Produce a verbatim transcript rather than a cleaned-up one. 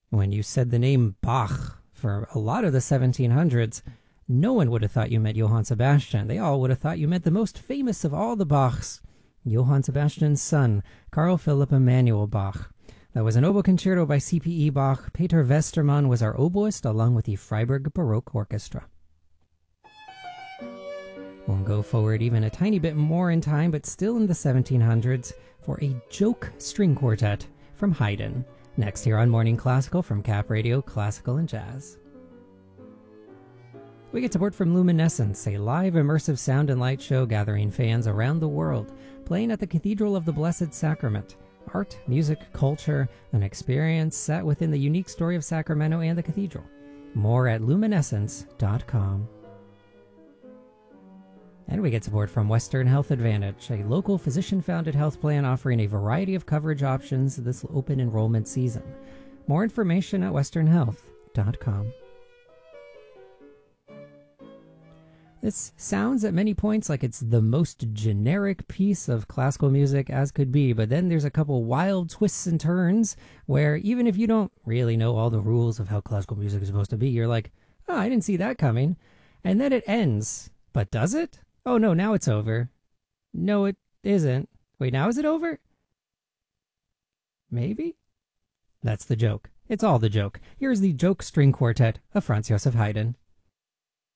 When you said the name Bach for a lot of the seventeen hundreds, no one would have thought you meant Johann Sebastian. They all would have thought you meant the most famous of all the Bachs, Johann Sebastian's son, Carl Philipp Emanuel Bach. That was an oboe concerto by C P E Bach. Peter Westermann was our oboist, along with the Freiburg Baroque Orchestra. We'll go forward even a tiny bit more in time, but still in the seventeen hundreds, for a joke string quartet from Haydn. Next here on Morning Classical from Cap Radio, Classical and Jazz. We get support from Luminescence, a live immersive sound and light show gathering fans around the world, playing at the Cathedral of the Blessed Sacrament. Art, music, culture, an experience set within the unique story of Sacramento and the cathedral. More at luminescence dot com. And we get support from Western Health Advantage, a local physician-founded health plan offering a variety of coverage options this open enrollment season. More information at western health dot com. This sounds at many points like it's the most generic piece of classical music as could be, but then there's a couple wild twists and turns where even if you don't really know all the rules of how classical music is supposed to be, you're like, oh, I didn't see that coming. And then it ends. But does it? Oh no, now it's over. No, it isn't. Wait, now is it over? Maybe? That's the joke. It's all the joke. Here's the joke string quartet of Franz Joseph Haydn.